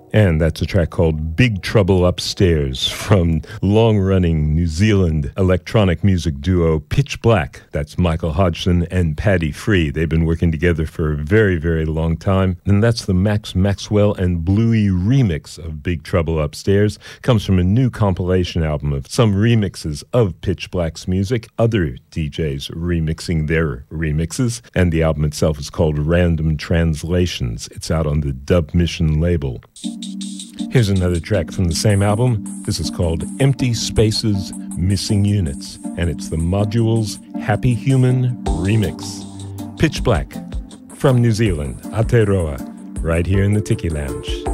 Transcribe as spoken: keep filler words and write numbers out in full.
And that's a track called Big Trouble Upstairs from long-running New Zealand electronic music duo Pitch Black. That's Michael Hodgson and Paddy Free. They've been working together for a very, very long time. And that's the Max Maxwell and Bluey remix of Big Trouble Upstairs. Comes from a new compilation album of some remixes of Pitch Black's music, other D Js remixing their remixes. And the album itself is called Random Translations. It's out on the Dub Mission label. Here's another track from the same album. This is called Empty Spaces, Missing Units, and it's the Modules Happy Human remix. Pitch Black from New Zealand, Aotearoa, right here in the Tiki Lounge.